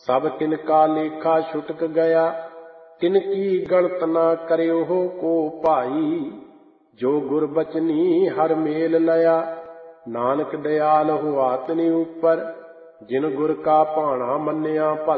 ਸਭ ਤਿਨਕਾ ਲੇਖਾ ਛੁਟਕ ਗਿਆ। ਤਿਨਕੀ ਗਣਤ ਨਾ ਕਰਿਓ ਕੋ ਭਾਈ। ਜੋ ਗੁਰ ਬਚਨੀ ਹਰ ਮੇਲ ਲਿਆ। ਨਾਨਕ ਦਿਆਲ ਹੋਆ ਤਿਨ ਉਪਰ। ਜਿਨ ਗੁਰ ਕਾ ਭਾਣਾ ਮੰਨਿਆ ਭਲਾ।